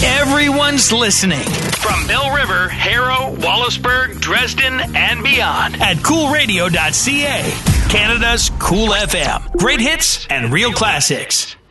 Everyone's listening. From Bell River, Harrow, Wallaceburg, Dresden, and beyond at coolradio.ca. Canada's Cool FM. Great hits and real classics.